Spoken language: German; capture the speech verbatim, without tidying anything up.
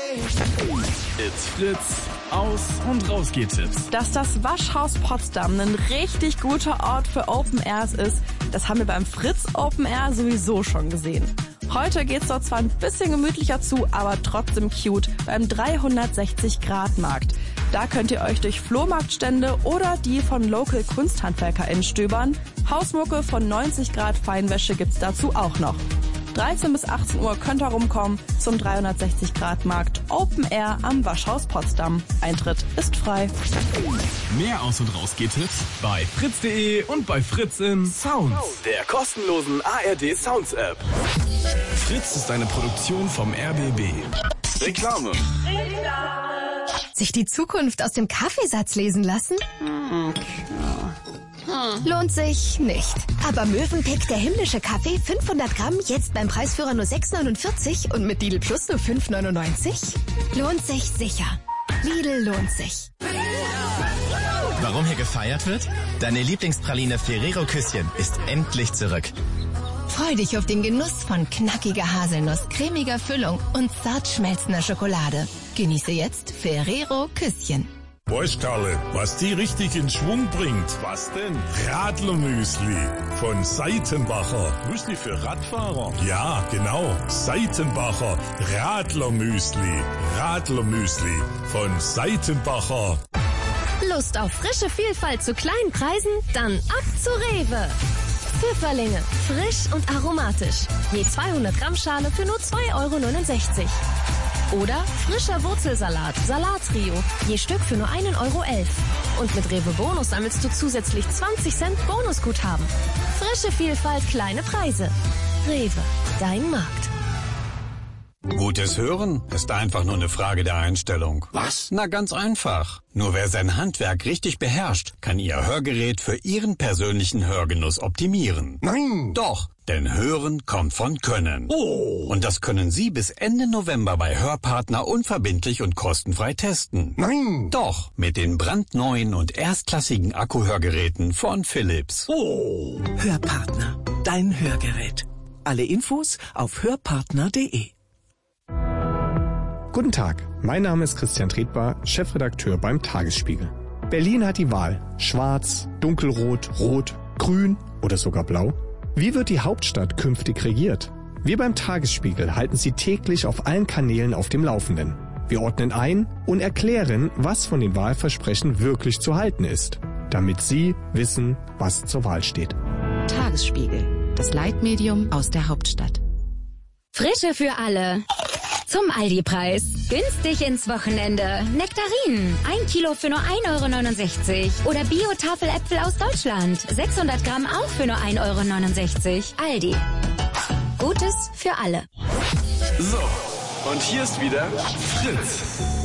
It's Fritz. Aus- und Rausgehtipps. Dass das Waschhaus Potsdam ein richtig guter Ort für Open Airs ist, das haben wir beim Fritz Open Air sowieso schon gesehen. Heute geht's dort zwar ein bisschen gemütlicher zu, aber trotzdem cute beim dreihundertsechzig Grad Markt. Da könnt ihr euch durch Flohmarktstände oder die von Local KunsthandwerkerInnen stöbern. Hausmucke von neunzig Grad Feinwäsche gibt's dazu auch noch. dreizehn bis achtzehn Uhr könnt ihr rumkommen zum dreihundertsechzig Grad Markt Open Air am Waschhaus Potsdam. Eintritt ist frei. Mehr Aus- und Rausgehtipps bei fritz punkt de und bei Fritz in Sounds, der kostenlosen A R D Sounds App. Fritz ist eine Produktion vom R B B. Reklame. Sich die Zukunft aus dem Kaffeesatz lesen lassen? Lohnt sich nicht. Aber Mövenpick, der himmlische Kaffee, fünfhundert Gramm, jetzt beim Preisführer nur sechs neunundvierzig und mit Lidl Plus nur fünf neunundneunzig? Lohnt sich sicher. Lidl lohnt sich. Warum hier gefeiert wird? Deine Lieblingspraline Ferrero Küsschen ist endlich zurück. Freu dich auf den Genuss von knackiger Haselnuss, cremiger Füllung und zart schmelzender Schokolade. Genieße jetzt Ferrero Küsschen. Weißt Karle, was die richtig in Schwung bringt? Was denn? Radlermüsli von Seitenbacher. Müsli für Radfahrer? Ja, genau. Seitenbacher Radlermüsli. Radlermüsli von Seitenbacher. Lust auf frische Vielfalt zu kleinen Preisen? Dann ab zu Rewe. Pfifferlinge, frisch und aromatisch. Je zweihundert Gramm Schale für nur zwei Euro neunundsechzig. Oder frischer Wurzelsalat, Salattrio, je Stück für nur ein Euro elf. Und mit Rewe Bonus sammelst du zusätzlich zwanzig Cent Bonusguthaben. Frische Vielfalt, kleine Preise. Rewe, dein Markt. Gutes Hören ist einfach nur eine Frage der Einstellung. Was? Na, ganz einfach. Nur wer sein Handwerk richtig beherrscht, kann Ihr Hörgerät für Ihren persönlichen Hörgenuss optimieren. Nein! Doch, denn Hören kommt von Können. Oh! Und das können Sie bis Ende November bei Hörpartner unverbindlich und kostenfrei testen. Nein! Doch, mit den brandneuen und erstklassigen Akkuhörgeräten von Philips. Oh! Hörpartner, dein Hörgerät. Alle Infos auf hörpartner punkt de. Guten Tag, mein Name ist Christian Tretbar, Chefredakteur beim Tagesspiegel. Berlin hat die Wahl. Schwarz, dunkelrot, rot, grün oder sogar blau. Wie wird die Hauptstadt künftig regiert? Wir beim Tagesspiegel halten Sie täglich auf allen Kanälen auf dem Laufenden. Wir ordnen ein und erklären, was von den Wahlversprechen wirklich zu halten ist, damit Sie wissen, was zur Wahl steht. Tagesspiegel, das Leitmedium aus der Hauptstadt. Frische für alle. Zum Aldi-Preis. Günstig ins Wochenende. Nektarinen. Ein Kilo für nur ein Euro neunundsechzig. Oder Bio-Tafeläpfel aus Deutschland. sechshundert Gramm auch für nur ein Euro neunundsechzig. Aldi. Gutes für alle. So, und hier ist wieder Fritz.